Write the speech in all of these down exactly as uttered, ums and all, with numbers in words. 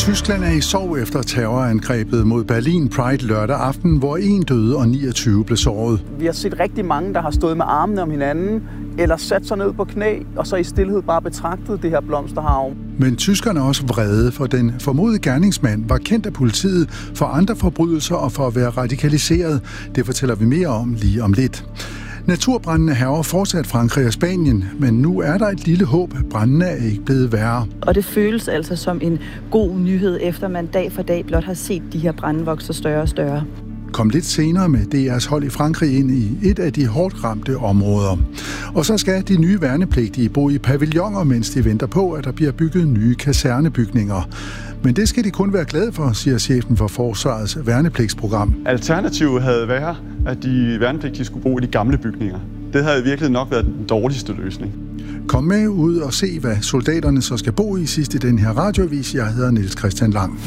Tyskland er i sorg efter terrorangrebet mod Berlin Pride lørdag aften, hvor en døde og niogtyve blev såret. Vi har set rigtig mange, der har stået med armene om hinanden, eller sat sig ned på knæ, og så i stilhed bare betragtet det her blomsterhav. Men tyskerne er også vrede, for den formodede gerningsmand var kendt af politiet for andre forbrydelser og for at være radikaliseret. Det fortæller vi mere om lige om lidt. Naturbrændene hærger fortsat Frankrig og Spanien, men nu er der et lille håb. Brændene er ikke blevet værre. Og det føles altså som en god nyhed, efter man dag for dag blot har set de her brænde vokse større og større. Kom lidt senere med D R's hold i Frankrig ind i et af de hårdt ramte områder. Og så skal de nye værnepligtige bo i pavilloner, mens de venter på, at der bliver bygget nye kasernebygninger. Men det skal de kun være glade for, siger chefen for Forsvarets værnepligtsprogram. Alternativet havde været, at de værnepligtige skulle bo i de gamle bygninger. Det havde virkelig nok været den dårligste løsning. Kom med ud og se, hvad soldaterne så skal bo i sidst i den her radioavis. Jeg hedder Niels Christian Lang.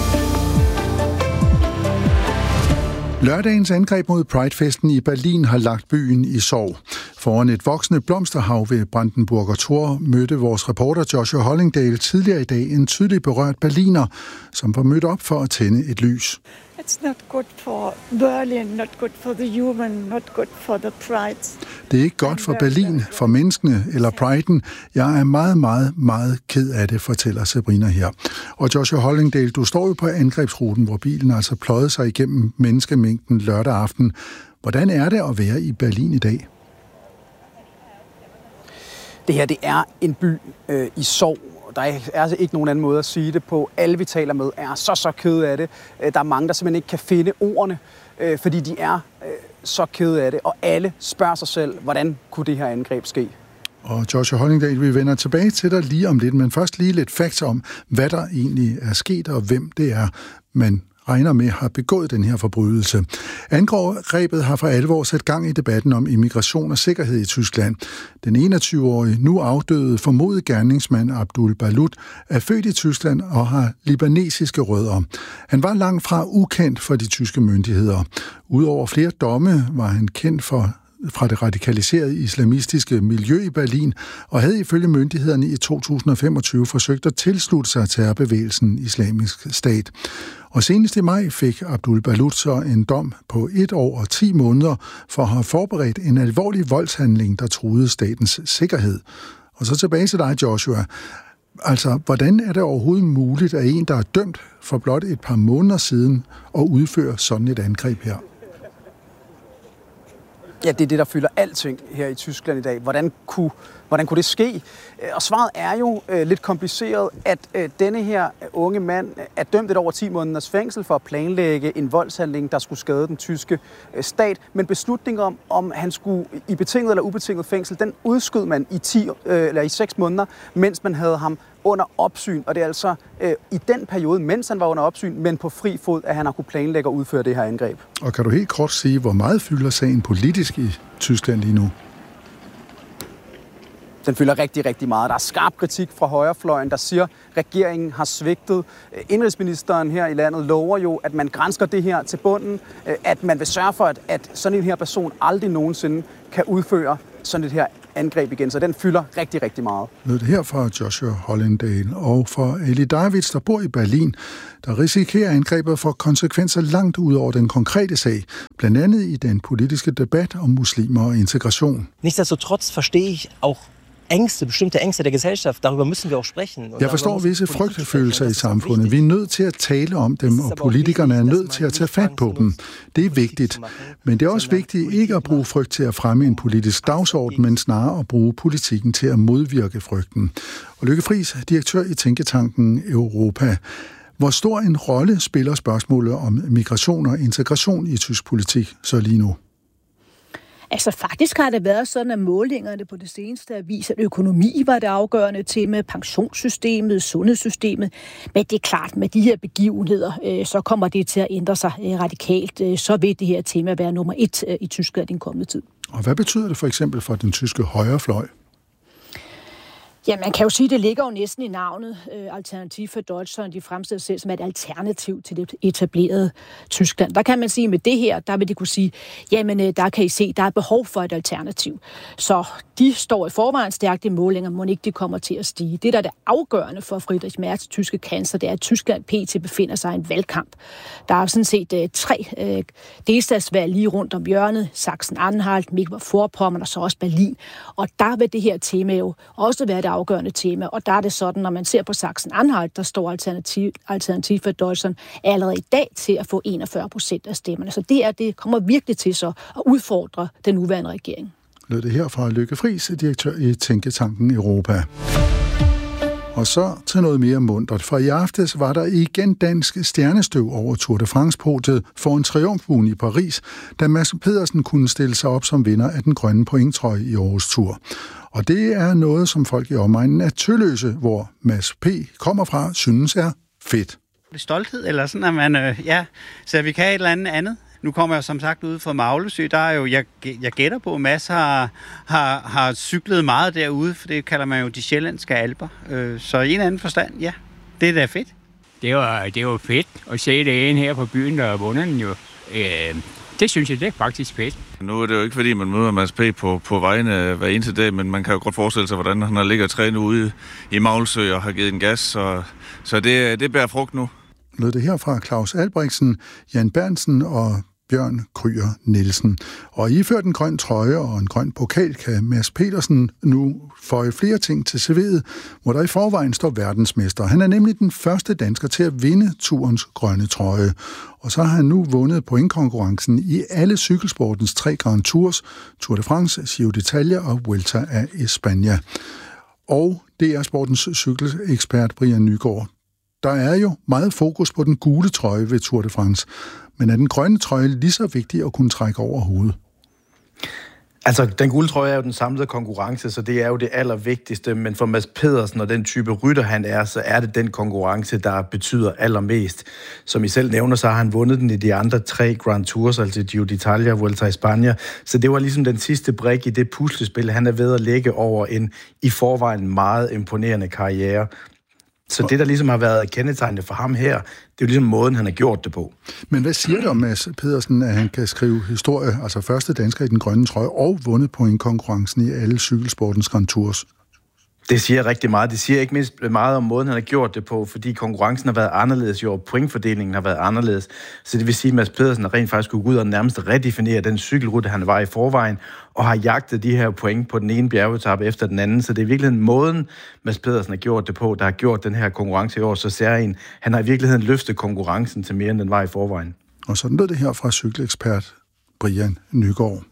Lørdagens angreb mod Pride-festen i Berlin har lagt byen i sorg. Foran et voksende blomsterhav ved Brandenburger Tor mødte vores reporter Joshua Hollingdale tidligere i dag en tydeligt berørt berliner, som var mødt op for at tænde et lys. It's not good for Berlin, not good for the human, not good for the pride. Det er ikke godt for Berlin, for menneskene eller priden. Jeg er meget, meget, meget ked af det, fortæller Sabrina her. Og Joshua Hollingdale, du står jo på angrebsruten, hvor bilen altså pløjede sig igennem menneskemængden lørdag aften. Hvordan er det at være i Berlin i dag? Det her, det er en by øh, i sorg. Der er altså ikke nogen anden måde at sige det på. Alle, vi taler med, er så, så kede af det. Der er mange, der simpelthen ikke kan finde ordene, øh, fordi de er øh, så kede af det. Og alle spørger sig selv, hvordan kunne det her angreb ske? Og Joshua Hollingdale, vi vender tilbage til dig lige om lidt, men først lige lidt facts om, hvad der egentlig er sket, og hvem det er, man regner med har begået den her forbrydelse. Angrebet har for alvor sat gang i debatten om immigration og sikkerhed i Tyskland. Den enogtyve-årige, nu afdøde, formodet gerningsmand Abdul Balut er født i Tyskland og har libanesiske rødder. Han var langt fra ukendt for de tyske myndigheder. Udover flere domme var han kendt for fra det radikaliserede islamistiske miljø i Berlin, og havde ifølge myndighederne i to tusind og femogtyve forsøgt at tilslutte sig terrorbevægelsen Islamisk Stat. Og senest i maj fik Abdul Balut så en dom på et år og ti måneder for at have forberedt en alvorlig voldshandling, der truede statens sikkerhed. Og så tilbage til dig, Joshua. Altså, hvordan er det overhovedet muligt, at en, der er dømt for blot et par måneder siden, at udføre sådan et angreb her? Ja, det er det, der fylder alting her i Tyskland i dag. Hvordan kunne, hvordan kunne det ske? Og svaret er jo øh, lidt kompliceret, at øh, denne her unge mand er dømt et over ti måneders fængsel for at planlægge en voldshandling, der skulle skade den tyske øh, stat. Men beslutningen om, om han skulle i betinget eller ubetinget fængsel, den udskød man i, ti, øh, eller i seks måneder, mens man havde ham under opsyn. Og det er altså øh, i den periode, mens han var under opsyn, men på fri fod, at han har kunne planlægge og udføre det her angreb. Og kan du helt kort sige, hvor meget fylder sagen politisk i Tyskland lige nu? Den fylder rigtig, rigtig meget. Der er skarp kritik fra højrefløjen, der siger, at regeringen har svigtet. Indrigsministeren her i landet lover jo, at man gransker det her til bunden, at man vil sørge for, at, at sådan en her person aldrig nogensinde kan udføre sådan et her angreb igen. Så den fylder rigtig, rigtig meget. Lød det her fra Joshua Hollingdale og fra Eli Davids, der bor i Berlin, der risikerer angrebet for konsekvenser langt ud over den konkrete sag, blandt andet i den politiske debat om muslimer og integration. Nichtsdestotrotz verstehe ich auch Ängste, bestimmte Ängste der Gesellschaft, darüber müssen wir auch sprechen. Jeg forstår visse frygtefølelser i samfundet. Vi er nødt til at tale om dem, og politikerne er nødt til at tage fat på dem. Det er vigtigt. Men det er også vigtigt ikke at bruge frygt til at fremme en politisk dagsorden, men snarere at bruge politikken til at modvirke frygten. Og Lykke Friis, direktør i Tænketanken Europa. Hvor stor en rolle spiller spørgsmålet om migration og integration i tysk politik så lige nu? Altså faktisk har det været sådan, at målingerne på det seneste har vist, at økonomi var det afgørende tema, pensionssystemet, sundhedssystemet. Men det er klart, med de her begivenheder, øh, så kommer det til at ændre sig øh, radikalt. Øh, så vil det her tema være nummer et øh, i Tyskland i den kommende tid. Og hvad betyder det for eksempel for den tyske højrefløj? Ja, man kan jo sige, at det ligger jo næsten i navnet øh, Alternativ for Deutschland. De fremstiller sig selv som et alternativ til det etablerede Tyskland. Der kan man sige, at med det her, der vil de kunne sige, jamen øh, der kan I se, der er behov for et alternativ. Så de står i forvejen stærkt i målinger, må ikke de kommer til at stige. Det, der er det afgørende for Friedrich Merz, tyske kansler, det er, at Tyskland pt. Befinder sig i en valgkamp. Der er sådan set øh, tre øh, delstatsvalg lige rundt om hjørnet. Sachsen-Anhalt, Mecklenburg-Vorpommern og så også Berlin. Og der vil det her tema jo også være det afgørende tema, og der er det sådan, når man ser på Sachsen-Anhalt, der står Alternativ, Alternativ for Deutschland allerede i dag til at få enogfyrre procent af stemmerne. Så det, er, det kommer virkelig til så at udfordre den nuværende regering. Lød det her fra Lykke Friis, direktør i Tænketanken Europa. Og så til noget mere muntert, for i aftes var der igen dansk stjernestøv over Tour de France-podiet for en triumfbuen i Paris, da Mads Pedersen kunne stille sig op som vinder af den grønne pointtrøje i årets Tour. Og det er noget, som folk i omegnen af Tølløse, hvor Mads P. kommer fra, synes er fedt. Stolthed, eller sådan, at man, øh, ja, så vi kan et eller andet andet. Nu kommer jeg som sagt ud fra Maglesø, der er jo, jeg, jeg gætter på, at Mads har, har, har cyklet meget derude, for det kalder man jo de sjællandske alper. Øh, så i en anden forstand, ja, det er da fedt. Det var, det var fedt at se det ene her på byen, der er vundet den jo. Øh, det synes jeg, det er faktisk fedt. Nu er det jo ikke, fordi man møder Mads P. på, på vejene hver eneste dag, men man kan jo godt forestille sig, hvordan han har ligget og trænet ude i Maglesø og har givet en gas, så, så det, det bærer frugt nu. Lød det her fra Claus Albrechtsen, Jan Berntsen og Bjørn Kryer Nielsen. Og iført en grøn trøje og en grøn pokal kan Mads Pedersen nu føje flere ting til C V'et, hvor der i forvejen står verdensmester. Han er nemlig den første dansker til at vinde turens grønne trøje. Og så har han nu vundet pointkonkurrencen i alle cykelsportens tre Grand Tours, Tour de France, Giro d'Italia og Vuelta a España. Og det er sportens cykelekspert Brian Nygaard. Der er jo meget fokus på den gule trøje ved Tour de France, men er den grønne trøje lige så vigtig at kunne trække over hovedet? Altså, den gule trøje er jo den samlede konkurrence, så det er jo det allervigtigste, men for Mads Pedersen og den type rytter, han er, så er det den konkurrence, der betyder allermest. Som I selv nævner, så har han vundet den i de andre tre Grand Tours, altså Giro d'Italia og Vuelta a España, så det var ligesom den sidste brik i det puslespil, han er ved at lægge over en i forvejen meget imponerende karriere. Så det, der ligesom har været kendetegnende for ham her, det er jo ligesom måden, han har gjort det på. Men hvad siger det om Mads Pedersen, at han kan skrive historie, altså første dansker i den grønne trøje, og vundet på en konkurrencen i alle cykelsportens Grand Tours? Det siger rigtig meget. Det siger ikke mindst meget om måden, han har gjort det på, fordi konkurrencen har været anderledes, jo, og pointfordelingen har været anderledes. Så det vil sige, at Mads Pedersen har rent faktisk kunne gå ud og nærmest redefinere den cykelrute, han var i forvejen, og har jagtet de her point på den ene bjergetappe efter den anden. Så det er virkelig måden, Mads Pedersen har gjort det på, der har gjort den her konkurrence i år så særlig. Han har i virkeligheden løftet konkurrencen til mere, end den var i forvejen. Og sådan lød det her fra cykelekspert Brian Nygaard.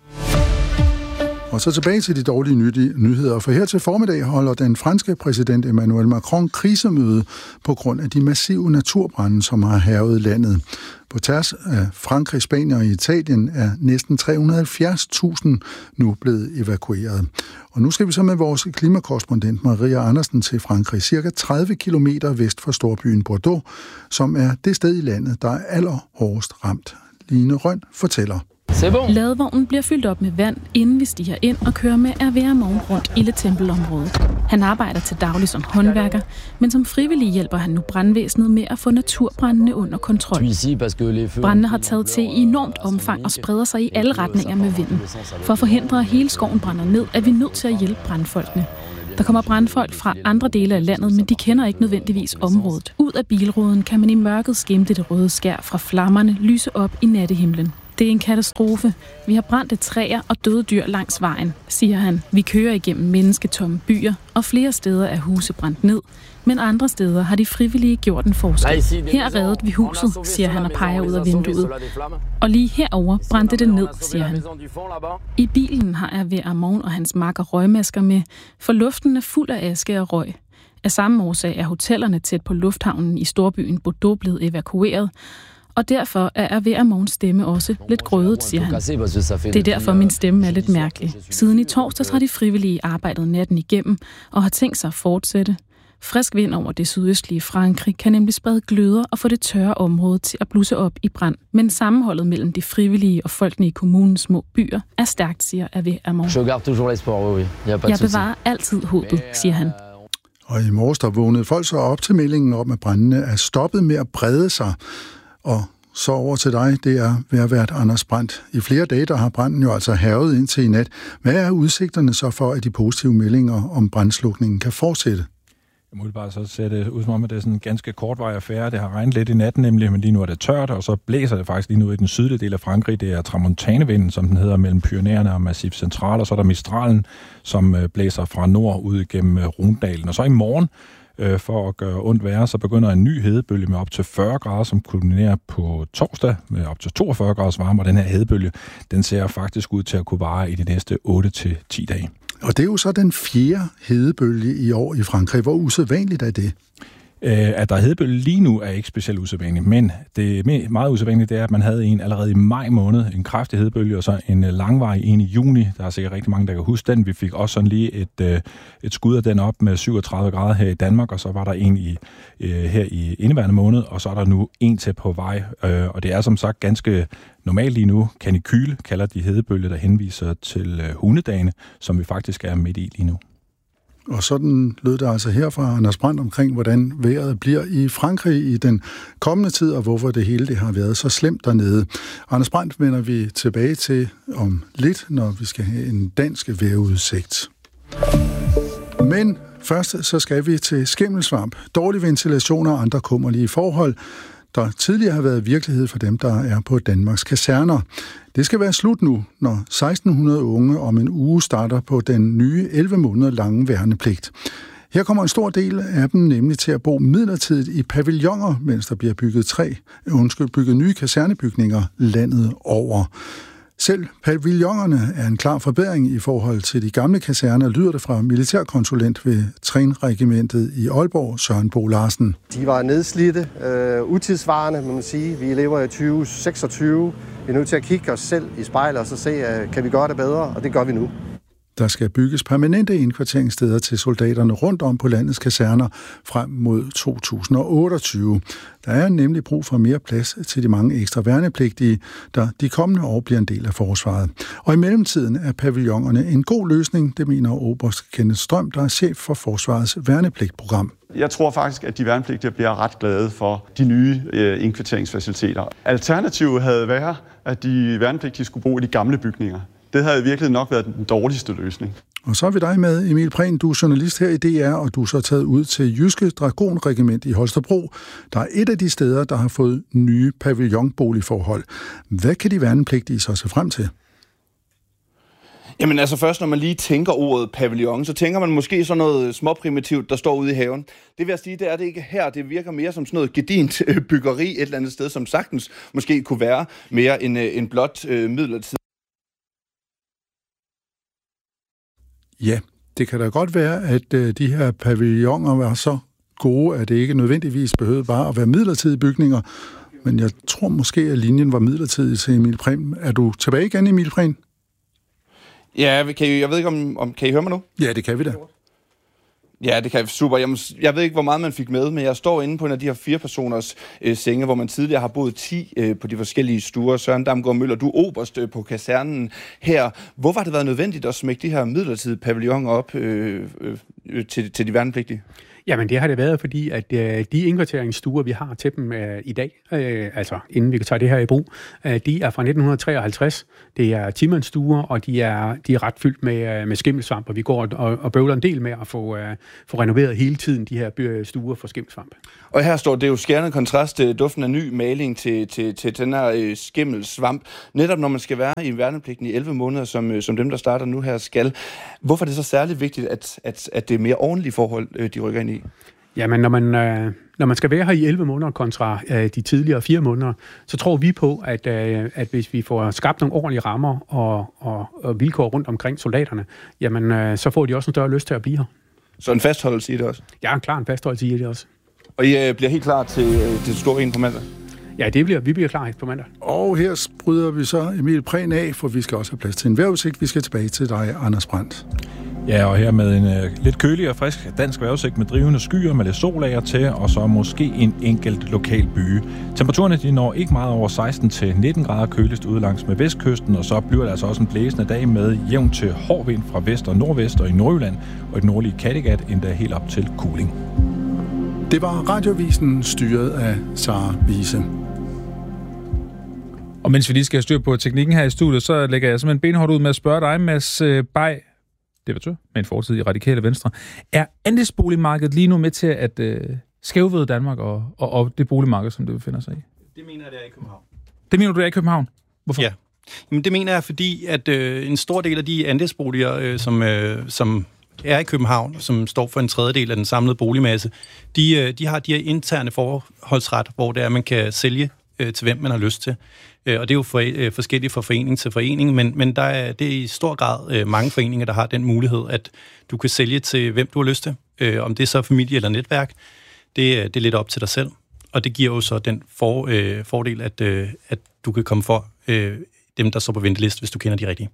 Og så tilbage til de dårlige nyheder, for her til formiddag holder den franske præsident Emmanuel Macron krisemøde på grund af de massive naturbrande, som har hærget landet. På tværs af Frankrig, Spanien og Italien er næsten tre hundrede og halvfjerds tusind nu blevet evakueret. Og nu skal vi så med vores klimakorrespondent Maria Andersen til Frankrig, cirka tredive kilometer vest for storbyen Bordeaux, som er det sted i landet, der er allerhårdest ramt. Line Røn fortæller. Ladevognen bliver fyldt op med vand, inden vi stiger ind og kører med R V R Morgen rundt i Le Temple-området. Han arbejder til daglig som håndværker, men som frivillig hjælper han nu brandvæsenet med at få naturbrændene under kontrol. Brændene har taget til i enormt omfang og spreder sig i alle retninger med vinden. For at forhindre, at hele skoven brænder ned, er vi nødt til at hjælpe brandfolkene. Der kommer brandfolk fra andre dele af landet, men de kender ikke nødvendigvis området. Ud af bilruden kan man i mørket skimte det røde skær fra flammerne lyse op i nattehimlen. Det er en katastrofe. Vi har brændte træer og døde dyr langs vejen, siger han. Vi kører igennem mennesketomme byer, og flere steder er huse brændt ned, men andre steder har de frivillige gjort en forskel. Her reddede vi huset, siger han og peger ud af vinduet. Og lige herover brændte det ned, siger han. I bilen har R V R Morgen og hans makker røgmasker med, for luften er fuld af aske og røg. Af samme årsag er hotellerne tæt på lufthavnen i storbyen Bordeaux blevet evakueret, og derfor er R V R Morgens stemme også lidt grødet, siger han. Det er derfor, min stemme er lidt mærkelig. Siden i torsdags har de frivillige arbejdet natten igennem og har tænkt sig at fortsætte. Frisk vind over det sydøstlige Frankrig kan nemlig sprede gløder og få det tørre område til at blusse op i brand. Men sammenholdet mellem de frivillige og folkene i kommunens små byer er stærkt, siger R V R Morgen. Jeg bevarer altid håbet, siger han. Og i morges der vågnede folk så op til meldingen om, at brændene er stoppet med at brede sig. Og så over til dig, det er vejrvært Anders Brandt. I flere dage, der har branden jo altså hærget indtil i nat. Hvad er udsigterne så for, at de positive meldinger om brandslukningen kan fortsætte? Jeg må bare så sætte ud som om, at det er sådan en ganske kortvarig affære. Det har regnet lidt i natten nemlig, men lige nu er det tørt, og så blæser det faktisk lige nu i den sydlige del af Frankrig. Det er tramontanevinden, som den hedder, mellem Pyrenæerne og Massif Central, og så er der Mistralen, som blæser fra nord ud gennem Rundalen. Og så i morgen, øh, for at gøre ondt værre, så begynder en ny hedebølge med op til fyrre grader, som kulminerer på torsdag med op til toogfyrre graders varme, og den her hedebølge, den ser faktisk ud til at kunne vare i de næste otte til ti dage. Og det er jo så den fjerde hedebølge i år i Frankrig. Hvor usædvanligt er det? At der er hedebølge lige nu er ikke specielt usædvanligt, men det meget usædvanligt det er, at man havde en allerede i maj måned, en kraftig hedebølge, og så en langvarig en i juni. Der er sikkert rigtig mange, der kan huske den. Vi fik også sådan lige et, et skud af den op med syvogtredive grader her i Danmark, og så var der en i, her i indeværende måned, og så er der nu en til på vej. Og det er som sagt ganske normalt lige nu. Kanikyle kalder de hedebølge, der henviser til hundedagene, som vi faktisk er midt i lige nu. Og sådan lød det altså her fra Anders Brandt omkring, hvordan vejret bliver i Frankrig i den kommende tid, og hvorfor det hele det har været så slemt dernede. Anders Brandt vender vi tilbage til om lidt, når vi skal have en dansk vejrudsigt. Men først så skal vi til skimmelsvamp, dårlig ventilation og andre kummerlige forhold, der tidligere har været virkelighed for dem, der er på Danmarks kaserner. Det skal være slut nu, når seksten hundrede unge om en uge starter på den nye elleve måneder lange værnepligt. Her kommer en stor del af dem nemlig til at bo midlertidigt i pavilloner, mens der bliver bygget tre, undskyld, bygget nye kasernebygninger landet over. Selv pavillonerne er en klar forbedring i forhold til de gamle kaserner, lyder det fra militærkonsulent ved Trænregimentet i Aalborg, Søren Bo Larsen. De var nedslidte, øh, utidsvarende, må man sige. Vi lever i tyve seksogtyve. Vi er nødt til at kigge os selv i spejlet og så se, øh, kan vi gøre det bedre, og det gør vi nu. Der skal bygges permanente indkvarteringssteder til soldaterne rundt om på landets kaserner frem mod to tusind og otteogtyve. Der er nemlig brug for mere plads til de mange ekstra værnepligtige, der de kommende år bliver en del af forsvaret. Og i mellemtiden er pavillonerne en god løsning, det mener oberst Kenneth Strøm, der er chef for Forsvarets værnepligtprogram. Jeg tror faktisk, at de værnepligtige bliver ret glade for de nye øh, indkvarteringsfaciliteter. Alternativet havde været, at de værnepligtige skulle bo i de gamle bygninger. Det havde virkelig nok været den dårligste løsning. Og så er vi dig med, Emil Prehn. Du er journalist her i D R, og du er så taget ud til Jyske Dragonregiment i Holstebro. Der er et af de steder, der har fået nye pavillonboligforhold. Hvad kan de værnepligtige så se frem til? Jamen altså først, når man lige tænker ordet pavillon, så tænker man måske sådan noget småprimitivt, der står ude i haven. Det vil jeg sige, det er det ikke her. Det virker mere som sådan noget gedint byggeri et eller andet sted, som sagtens måske kunne være mere end, end blot øh, midlertid. Ja, det kan da godt være, at øh, de her pavilloner var så gode, at det ikke nødvendigvis behøvede bare at være midlertidige bygninger. Men jeg tror måske, at linjen var midlertidig til Emil Prehn. Er du tilbage igen, Emil Prehn? Ja, kan I, jeg ved ikke, om, om kan I høre mig nu? Ja, det kan vi da. Ja, det kan super. Jeg, jeg ved ikke, hvor meget man fik med, men jeg står inde på en af de her fire personers øh, senge, hvor man tidligere har boet ti øh, på de forskellige stuer. Søren Damgaard Møller, du er oberst øh, på kasernen her. Hvorfor har det været nødvendigt at smække de her midlertidige pavilloner op øh, øh, til, til de værnepligtige? Jamen det har det været, fordi at øh, de indkvarteringsstuer, vi har til dem øh, i dag, øh, altså inden vi kan tage det her i brug, øh, de er fra nitten treoghalvtreds. Det er timandsstuer, og de er, de er ret fyldt med, øh, med skimmelsvamp, og vi går og, og bøvler en del med at få, øh, få renoveret hele tiden de her stuer for skimmelsvamp. Og her står det jo skærende kontrast, duften af ny maling til, til, til den her øh, skimmelsvamp. Netop når man skal være i værnepligten i elleve måneder, som, øh, som dem, der starter nu her skal. Hvorfor er det så særligt vigtigt, at, at, at det er mere ordentlige forhold, øh, de rykker ind i? Jamen, når man, øh, når man skal være her i elleve måneder kontra øh, de tidligere fire måneder, så tror vi på, at, øh, at hvis vi får skabt nogle ordentlige rammer og, og, og vilkår rundt omkring soldaterne, jamen, øh, så får de også en større lyst til at blive her. Så en fastholdelse i det også? Ja, klar en fastholdelse i det også. Og I øh, bliver helt klar til, øh, til store en på mandag? Ja, det bliver, vi bliver klar på mandag. Og her bryder vi så Emil Prehn af, for vi skal også have plads til en vejrudsigt. Vi skal tilbage til dig, Anders Brandt. Ja, og her med en øh, lidt kølig og frisk dansk vejrudsigt med drivende skyer med lidt sol af og til, og så måske en enkelt lokal byge. Temperaturerne de når ikke meget over seksten til nitten grader køligst ude langs med vestkysten, og så bliver det altså også en blæsende dag med jævn til hård vind fra vest og nordvest og i Nordjylland, og i den nordlige Kattegat endda helt op til Kuling. Det var Radiovisen styret af Sara Wiese. Og mens vi lige skal have styr på teknikken her i studiet, så lægger jeg simpelthen benhårdt ud med at spørge dig, Mads Bay, debattør med en fortid i Radikale Venstre. Er andelsboligmarkedet lige nu med til at øh, skævvride Danmark og, og, og det boligmarked, som det befinder sig i? Det mener jeg, det er i København. Det mener du, det er i København? Hvorfor? Ja. Jamen, det mener jeg, fordi at øh, en stor del af de andelsboliger, øh, som, øh, som er i København, som står for en tredjedel af den samlede boligmasse, de, øh, de har de her interne forholdsret, hvor det er, man kan sælge øh, til hvem man har lyst til. Og det er jo for, øh, forskelligt fra forening til forening, men, men der er, det er i stor grad øh, mange foreninger, der har den mulighed, at du kan sælge til hvem du har lyst til. Øh, om det er så familie eller netværk, det, det er lidt op til dig selv. Og det giver jo så den for, øh, fordel, at, øh, at du kan komme for øh, dem, der står på venteliste, hvis du kender de rigtige.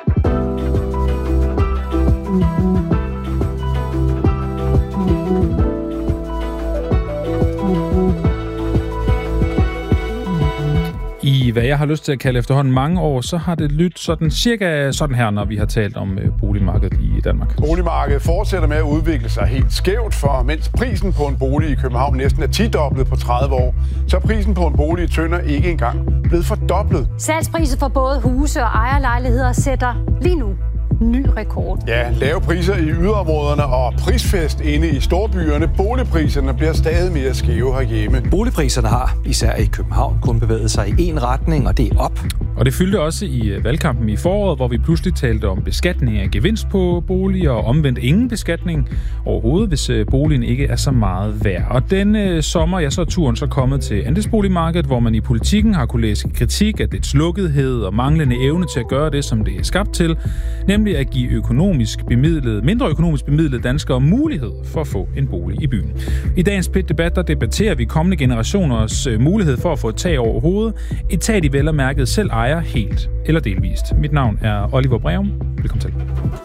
I hvad jeg har lyst til at kalde efterhånden mange år, så har det lyttet sådan cirka sådan her, når vi har talt om øh, boligmarkedet i Danmark. Boligmarkedet fortsætter med at udvikle sig helt skævt, for mens prisen på en bolig i København næsten er tidoblet på tredive år, så er prisen på en bolig i Tønder ikke engang blevet fordoblet. Salgspriser for både huse og ejerlejligheder sætter lige nu ny rekord. Ja, lave priser i yderområderne og prisfest inde i storbyerne. Boligpriserne bliver stadig mere skæve herhjemme. Boligpriserne har, især i København, kun bevæget sig i én retning, og det er op. Og det fyldte også i valgkampen i foråret, hvor vi pludselig talte om beskatning af gevinst på boliger og omvendt ingen beskatning overhovedet, hvis boligen ikke er så meget værd. Og denne sommer, ja, så er turen så kommet til andelsboligmarkedet, hvor man i politikken har kunne læse kritik af dets lukkethed og manglende evne til at gøre det, som det er skabt til, nemlig at give økonomisk bemidlede, mindre økonomisk bemidlede danskere mulighed for at få en bolig i byen. I dagens Pit-debat, der debatterer vi kommende generationers mulighed for at få et tag over hovedet. Et tag, de vel og mærket selv ejer helt eller delvist. Mit navn er Oliver Breum. Velkommen til.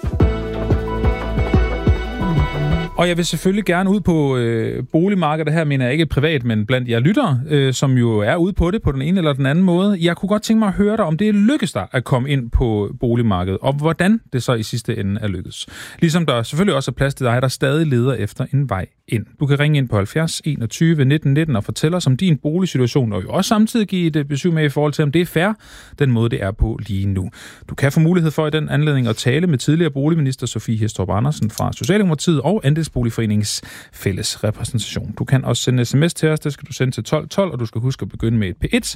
Og jeg vil selvfølgelig gerne ud på øh, boligmarkedet her, mener jeg ikke privat, men blandt jer lyttere, øh, som jo er ude på det på den ene eller den anden måde. Jeg kunne godt tænke mig at høre dig, om det lykkes dig at komme ind på boligmarkedet, og hvordan det så i sidste ende er lykkes. Ligesom der selvfølgelig også er plads til dig, der stadig leder efter en vej ind. Du kan ringe ind på halvfjerds enogtyve nitten nitten og fortælle os om din boligsituation, og jo også samtidig give et besøg med i forhold til, om det er fair, den måde det er på lige nu. Du kan få mulighed for i den anledning at tale med tidligere boligminister Sophie Hæstorp Andersen fra Socialdemokratiet og Andelsboligforeningens fælles repræsentation. Du kan også sende sms til os, det skal du sende til tolv tolv, og du skal huske at begynde med et P et.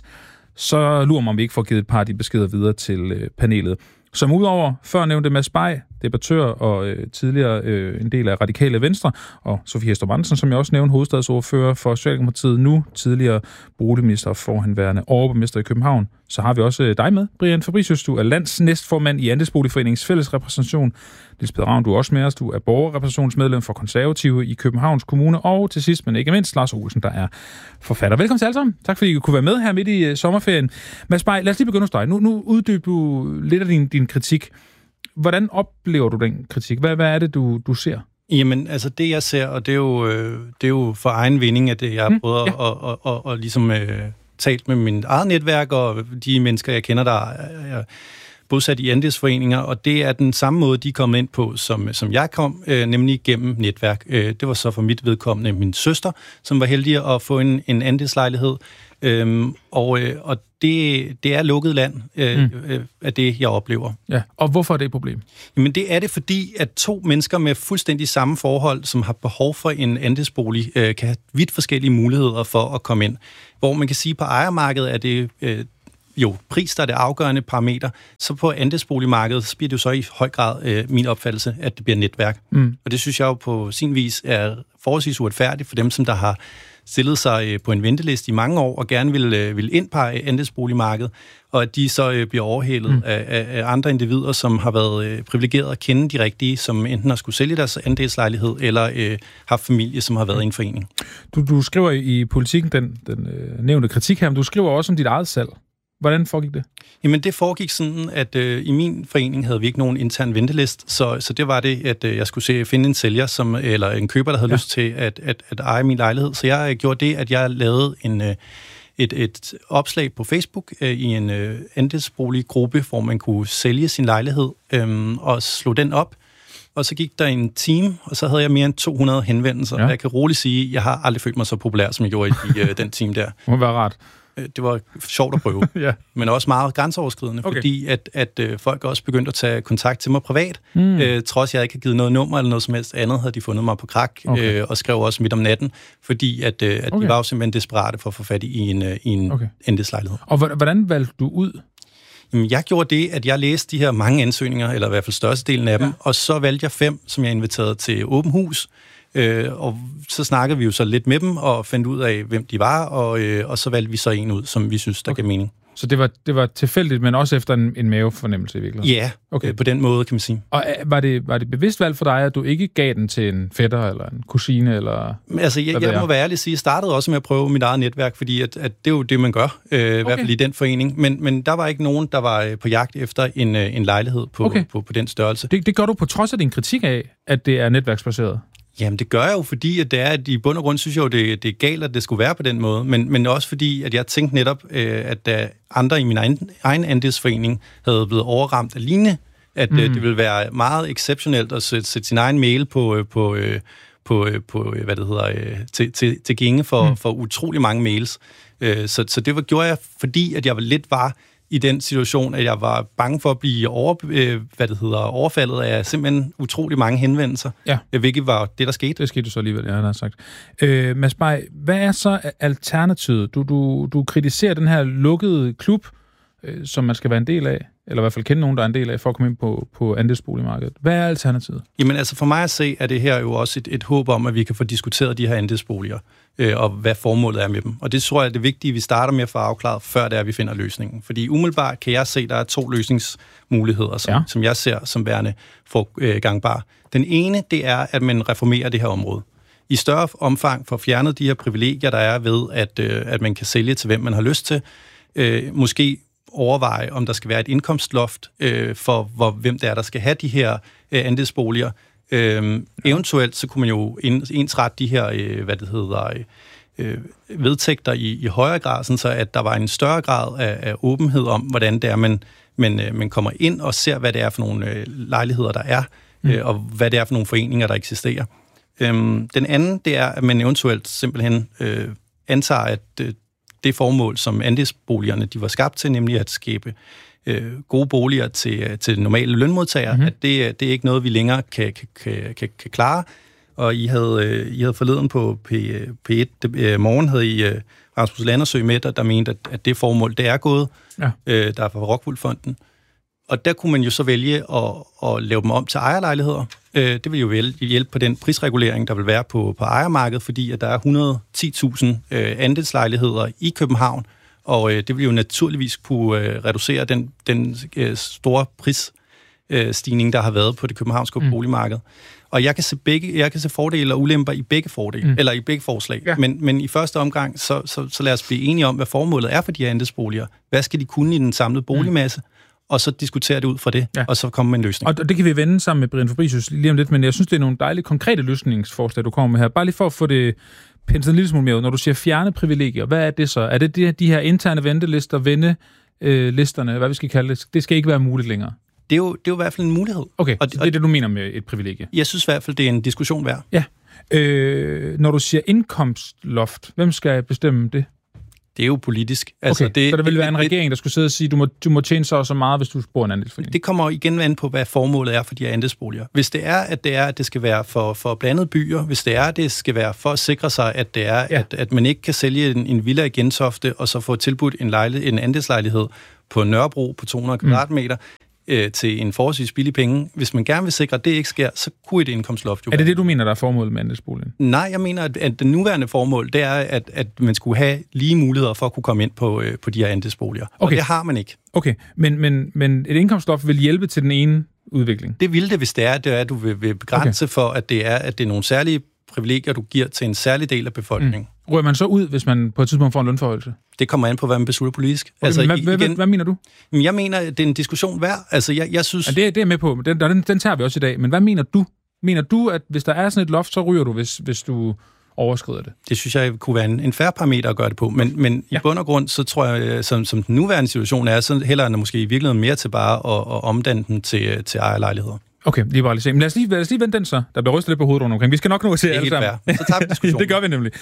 Så lurer mig, om vi ikke får givet et par af de beskeder videre til øh, panelet. Som udover før nævnte Mads Bay, debattør og øh, tidligere øh, en del af Radikale Venstre, og Sophie Hæstorp Andersen, som jeg også nævnte, hovedstadsordfører for Socialdemokratiet, nu tidligere boligminister og forhenværende overborgmester i København. Så har vi også dig med, Brian Fabricius, du er landsnæstformand i Andelsboligforeningens fælles repræsentation. Lisbeth Ravn, du er også med os, du er borgerrepræsentationsmedlem for Konservative i Københavns Kommune, og til sidst, men ikke mindst, Lars Olsen, der er forfatter. Velkommen til alle sammen. Tak fordi I kunne være med her midt i uh, sommerferien. Mads Bay, lad os lige begynde hos dig. Nu, nu uddyber du lidt af din, din kritik. Hvordan oplever du den kritik? Hvad, hvad er det, du, du ser? Jamen, altså det jeg ser, og det er jo, øh, det er jo for egen vinding, at det, jeg har prøvet mm, ja. at, at, at, at, at ligesom øh, talt med mit eget netværk og de mennesker, jeg kender, der er, er bosat i andelsforeninger, og det er den samme måde, de er kommet ind på, som, som jeg kom, øh, nemlig gennem netværk. Øh, det var så for mit vedkommende min søster, som var heldig at få en, en andelslejlighed, Øhm, og, øh, og det, det er lukket land øh, mm. øh, af det, jeg oplever. Ja. Og hvorfor er det et problem? Jamen det er det, fordi at to mennesker med fuldstændig samme forhold, som har behov for en andelsbolig, øh, kan have vidt forskellige muligheder for at komme ind. Hvor man kan sige, at på ejermarkedet er det øh, jo pris, der er det afgørende parameter. Så på andelsboligmarkedet så bliver det jo så i høj grad øh, min opfattelse, at det bliver netværk. Mm. Og det synes jeg jo på sin vis er forholdsvis uretfærdigt for dem, som der har stillet sig på en venteliste i mange år og gerne vil, vil ind på andelsboligmarkedet, og at de så bliver overhældet mm. af, af andre individer, som har været privilegeret at kende de rigtige, som enten har skulle sælge deres andelslejlighed eller øh, haft familie, som har været i en forening. Du, du skriver i Politikken den, den øh, nævnte kritik her, men du skriver også om dit eget salg. Hvordan foregik det? Jamen, det foregik sådan, at øh, i min forening havde vi ikke nogen intern ventelist, så, så det var det, at øh, jeg skulle se finde en sælger, som, eller en køber, der havde ja. lyst til at, at, at eje min lejlighed. Så jeg gjorde det, at jeg lavede en, øh, et, et opslag på Facebook øh, i en øh, andelsboliggruppe, hvor man kunne sælge sin lejlighed øh, og slå den op. Og så gik der en time, og så havde jeg mere end to hundrede henvendelser. Ja. Jeg kan roligt sige, at jeg har aldrig følt mig så populær, som jeg gjorde i øh, den time der. Det må være rart. Det var sjovt at prøve, ja. Men også meget grænseoverskridende, okay. fordi at, at øh, folk også begyndte at tage kontakt til mig privat. Mm. Øh, trods jeg ikke havde givet noget nummer eller noget som helst andet, havde de fundet mig på krak, okay. øh, og skrev også midt om natten, fordi at, øh, at okay. de var jo simpelthen desperate for at få fat i en, øh, i en okay. andelslejlighed. Og hvordan valgte du ud? Jamen, jeg gjorde det, at jeg læste de her mange ansøgninger, eller i hvert fald størstedelen af dem, ja. og så valgte jeg fem, som jeg inviterede til åben hus. Øh, og så snakkede vi jo så lidt med dem, og fandt ud af, hvem de var, og, øh, og så valgte vi så en ud, som vi synes, der okay. gav mening. Så det var, det var tilfældigt, men også efter en, en mavefornemmelse i virkeligheden? Ja, okay. øh, på den måde, kan man sige. Og øh, var det, var det bevidst valg for dig, at du ikke gav den til en fætter, eller en kusine, eller... Altså, jeg, jeg må være ærlig at sige, jeg startede også med at prøve mit eget netværk, fordi at, at det er jo det, man gør, øh, okay. i hvert fald i den forening. Men, men der var ikke nogen, der var på jagt efter en, en lejlighed på, okay. på, på, på den størrelse. Det, det gør du på trods af din kritik af, at det er netværksbaseret? Jamen, det gør jeg jo, fordi at det er, at i bund og grund synes jeg jo, det, det er galt, at det skulle være på den måde, men, men også fordi, at jeg tænkte netop, øh, at da andre i min egen, egen andelsforening havde blevet overramt af lignende, at mm. øh, det ville være meget exceptionelt at sætte, sætte sin egen mail på, øh, på, øh, på, øh, på hvad det hedder, øh, til, til, til gænge for, mm. for utrolig mange mails. Øh, så, så det var, gjorde jeg, fordi at jeg var lidt var i den situation, at jeg var bange for at blive over, øh, hvad det hedder, overfaldet af simpelthen utrolig mange henvendelser, ja. hvilket var det, der skete. Det skete så alligevel, jeg har sagt. Øh, Mads Bay, hvad er så alternativet? Du, du, du kritiserer den her lukkede klub, øh, som man skal være en del af, eller i hvert fald kende nogen, der er en del af, for at komme ind på, på andelsboligmarkedet. Hvad er alternativet? Jamen altså for mig at se, er det her jo også et, et håb om, at vi kan få diskuteret de her andelsboliger, øh, og hvad formålet er med dem. Og det tror jeg er det vigtige, vi starter med at få afklaret, før det er, at vi finder løsningen. Fordi umiddelbart kan jeg se, at der er to løsningsmuligheder, som, ja. som jeg ser som værende for øh, gangbar. Den ene, det er, at man reformerer det her område. I større omfang får fjernet de her privilegier, der er ved, at, øh, at man kan sælge til, hvem man har lyst til. Øh, måske overveje, om der skal være et indkomstloft øh, for, hvor, hvem det er, der skal have de her øh, andelsboliger. Øh, ja. Eventuelt så kunne man jo ensrette de her, øh, hvad det hedder, øh, vedtægter i, i højere grad, sådan så at der var en større grad af, af åbenhed om, hvordan det er, man, man, øh, man kommer ind og ser, hvad det er for nogle øh, lejligheder, der er, mm. øh, og hvad det er for nogle foreninger, der eksisterer. Øh, den anden, det er, at man eventuelt simpelthen øh, antager, at øh, det formål, som andelsboligerne de var skabt til, nemlig at skabe øh, gode boliger til, til normale lønmodtagere, mm-hmm. at det, det er ikke noget, vi længere kan, kan, kan, kan klare. Og I havde, øh, I havde forleden på P, P et øh, morgen, havde I øh, Rasmus Landersø med, der, der mente, at, at det formål, det er gået, ja. øh, der er fra Rockwool-fonden. Og der kunne man jo så vælge at, at lave dem om til ejerlejligheder. Det vil jo hjælpe på den prisregulering, der vil være på, på ejermarkedet, fordi at der er et hundrede og ti tusind øh, andelslejligheder i København, og øh, det vil jo naturligvis kunne øh, reducere den, den øh, store prisstigning, øh, der har været på det københavnske mm. boligmarked. Og jeg kan se begge, jeg kan se fordele og ulemper i begge fordele, mm. eller i begge forslag. Ja. Men, men i første omgang, så, så, så lad os blive enige om, hvad formålet er for de her andelsboliger. Hvad skal de kunne i den samlede boligmasse? Mm. Og så diskutere det ud fra det, ja. og så komme med en løsning. Og det kan vi vende sammen med Brian Fabricius lige om lidt, men jeg synes, det er nogle dejlige, konkrete løsningsforslag, du kommer med her. Bare lige for at få det penslet en lille smule mere ud. Når du siger fjerne privilegier, hvad er det så? Er det de, de her interne ventelister, ventelisterne, øh, hvad vi skal kalde det? Det skal ikke være muligt længere? Det er jo, det er jo i hvert fald en mulighed. Okay, og det er det, du mener med et privilegie? Jeg synes i hvert fald, det er en diskussion værd. Ja. Øh, når du siger indkomstloft, hvem skal bestemme det? Det er jo politisk. Altså, okay, det, så der vil være en regering, der skulle sidde og sige, du må, du må tjene så og så meget, hvis du bor en andelsforening? Det kommer igen an på, hvad formålet er for de her andelsboliger. Hvis det er, at det er, at det skal være for, for blandede byer, hvis det er, at det skal være for at sikre sig, at det er, ja. at, at man ikke kan sælge en, en villa i Gentofte, og så få tilbudt en, lejle, en andelslejlighed på Nørrebro på to hundrede kvadratmeter, øh, til en forholdsvis billig penge. Hvis man gerne vil sikre, at det ikke sker, så kunne et indkomstloft jo Er det det, du mener, der er formålet med andelsboligen? Nej, jeg mener, at, at det nuværende formål, det er, at, at man skulle have lige muligheder for at kunne komme ind på, øh, på de her andelsboliger. Okay. Og det har man ikke. Okay, men, men, men et indkomstloft vil hjælpe til den ene udvikling? Det vil det, hvis det er, det er at du vil, vil begrænse okay. for, at det er, at det er nogle særlige privilegier, du giver til en særlig del af befolkningen. Mm. Rører man så ud, hvis man på et tidspunkt får en lønforhøjelse? Det kommer an på, hvad man beslutter politisk. Okay, altså, hvad, igen, hvad, hvad mener du? Jeg mener, det er en diskussion værd. Altså, jeg, jeg synes... Ja, det, det er med på. Den, den, den tager vi også i dag. Men hvad mener du? Mener du, at hvis der er sådan et loft, så ryger du, hvis, hvis du overskrider det? Det synes jeg kunne være en, en fair parameter at gøre det på. Men, men ja. i bund og grund, så tror jeg, som, som den nuværende situation er, så hælder den måske i virkeligheden mere til bare at, at omdanne den til, til ejerlejligheder. Okay, liberalisering. Men lad os lige, lad os lige vende den så. Der bliver rystet lidt på hovedet rundt omkring. Vi skal nok nå at se alle sammen. Så tager vi diskussionen. Det gør vi nemlig.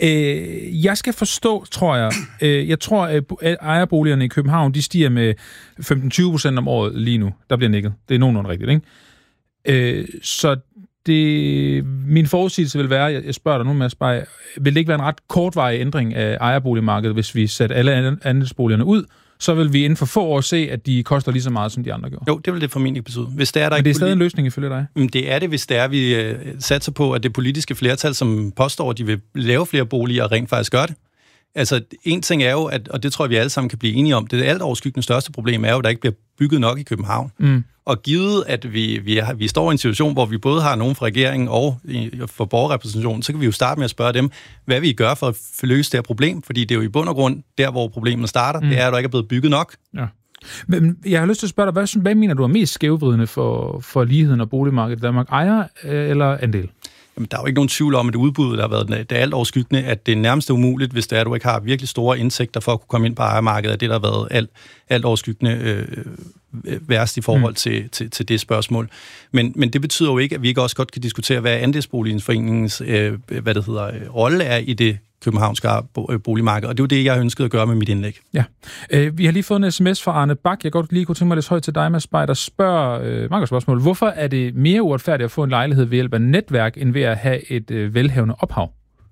Øh, jeg skal forstå, tror jeg, øh, jeg tror, at ejerboligerne i København, de stiger med femten til tyve procent om året lige nu. Der bliver nikket. Det er nogenlunde rigtigt, ikke? Øh, så det, min forudsigelse vil være, jeg spørger dig nu, Mads Bay, vil det ikke være en ret kortvarig ændring af ejerboligmarkedet, hvis vi sætter alle andelsboligerne ud, så vil vi inden for få år se, at de koster lige så meget, som de andre gjorde. Jo, det vil det formentlig betyde. Hvis det er, der Men det er stadig en løsning ifølge dig? Det er det, hvis det er, vi øh, satser på, at det politiske flertal, som påstår, at de vil lave flere boliger, rent faktisk gør det. Altså, en ting er jo, at, og det tror jeg, vi alle sammen kan blive enige om, det alt overskyggende største problem er jo, at der ikke bliver bygget nok i København. Mm. Og givet, at vi, vi, har, vi står i en situation, hvor vi både har nogen fra regeringen og for borgerrepræsentationen, så kan vi jo starte med at spørge dem, hvad vi gør for at løse det her problem, fordi det er jo i bund og grund, der hvor problemet starter, mm. det er, at der ikke er blevet bygget nok. Ja. Men jeg har lyst til at spørge dig, hvad, hvad mener du er mest skævvridende for, for ligheden og boligmarkedet i Danmark? Ejer eller andel? Jamen, der er jo ikke nogen tvivl om, at udbuddet har været det alt overskyggende, at det er nærmest umuligt, hvis det er, at du ikke har virkelig store indtægter for at kunne komme ind på ejermarkedet, at det der har været alt, alt overskyggende øh, værst i forhold mm. til, til, til det spørgsmål. Men, men det betyder jo ikke, at vi ikke også godt kan diskutere, hvad andelsboligens foreningens øh, hvad det hedder, øh, rolle er i det københavnske boligmarked, og det er jo det, jeg ønskede at gøre med mit indlæg. Ja. Øh, vi har lige fået en sms fra Arne Bak. Jeg godt lige kunne tænke mig lidt højt til dig, Mads Bay, der spørger øh, mange spørgsmål. Hvorfor er det mere uretfærdigt at få en lejlighed ved hjælp af netværk, end ved at have et øh, velhavende ophav?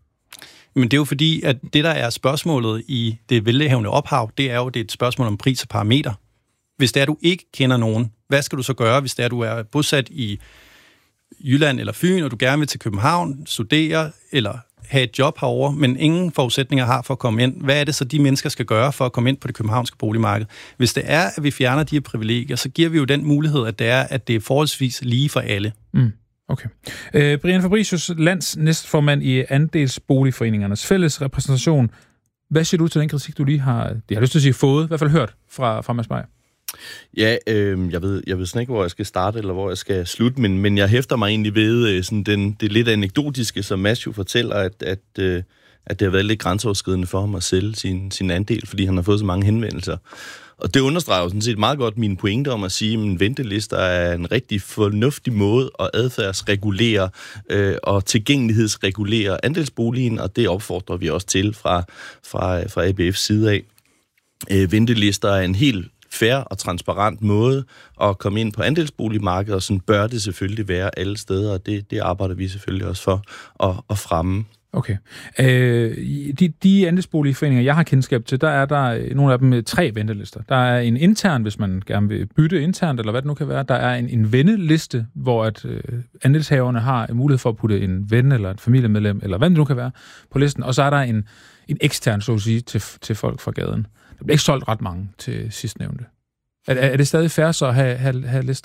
Men det er jo fordi, at det, der er spørgsmålet i det velhavende ophav, det er jo det er et spørgsmål om pris og parameter. Hvis det er, du ikke kender nogen, hvad skal du så gøre, hvis det er, du er bosat i Jylland eller Fyn, og du gerne vil til København, studere eller have et job herovre, men ingen forudsætninger har for at komme ind. Hvad er det så, de mennesker skal gøre for at komme ind på det københavnske boligmarked? Hvis det er, at vi fjerner de her privilegier, så giver vi jo den mulighed, at det er, at det er forholdsvis lige for alle. Mm. Okay. Øh, Brian Fabricius, lands næstformand i Andelsboligforeningernes fælles repræsentation. Hvad siger du til den kritik, du lige har, det har lyst til at sige, fået, i hvert fald hørt fra, fra Mads Bay? Ja, øh, jeg ved, jeg ved sådan ikke, hvor jeg skal starte, eller hvor jeg skal slutte, men, men jeg hæfter mig egentlig ved øh, sådan den, det lidt anekdotiske, som Mads jo fortæller, at, at, øh, at det har været lidt grænseoverskridende for ham at sælge sin, sin andel, fordi han har fået så mange henvendelser. Og det understreger jo sådan set meget godt mine pointe om at sige, at ventelister er en rigtig fornuftig måde at adfærdsregulere øh, og tilgængelighedsregulere andelsboligen, og det opfordrer vi også til fra, fra, fra A B F's side af. Øh, ventelister er en helt fair og transparent måde at komme ind på andelsboligmarkedet, og sådan bør det selvfølgelig være alle steder, og det, det arbejder vi selvfølgelig også for at, at fremme. Okay. Øh, de, de andelsboligforeninger, jeg har kendskab til, der er der nogle af dem med tre ventelister. Der er en intern, hvis man gerne vil bytte internt, eller hvad det nu kan være. Der er en, en venneliste, hvor at øh, andelshaverne har en mulighed for at putte en ven eller et familiemedlem, eller hvad det nu kan være, på listen. Og så er der en, en ekstern, så at sige, til, til folk fra gaden. Der bliver ikke solgt ret mange til sidstnævnte. Er, er det stadig fair så at have, have, have lister?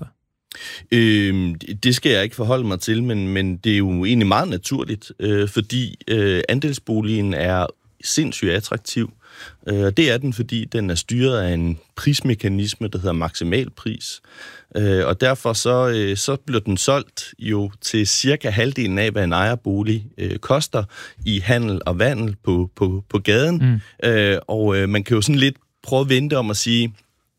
Øh, det skal jeg ikke forholde mig til, men, men det er jo egentlig meget naturligt, øh, fordi øh, andelsboligen er sindssygt attraktiv. Øh, det er den, fordi den er styret af en prismekanisme, der hedder maksimalpris. Øh, og derfor så, øh, så bliver den solgt jo til cirka halvdelen af, hvad en ejerbolig øh, koster i handel og vandel på, på, på gaden. Mm. Øh, og øh, man kan jo sådan lidt prøve at vente om at sige,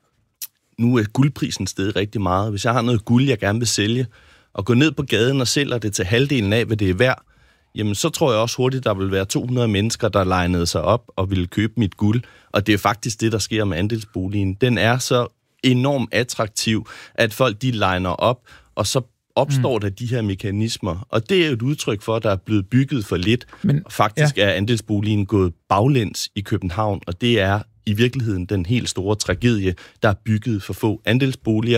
nu er guldprisen steget rigtig meget. Hvis jeg har noget guld, jeg gerne vil sælge, og gå ned på gaden og sælger det til halvdelen af, hvad det er værd, jamen så tror jeg også hurtigt, der vil være to hundrede mennesker, der legnede sig op og ville købe mit guld. Og det er faktisk det, der sker med andelsboligen. Den er så enormt attraktiv, at folk de legner op, og så opstår mm. der de her mekanismer. Og det er jo et udtryk for, at der er blevet bygget for lidt. Men, og faktisk ja. er andelsboligen gået baglæns i København, og det er i virkeligheden den helt store tragedie, der er bygget for få andelsboliger.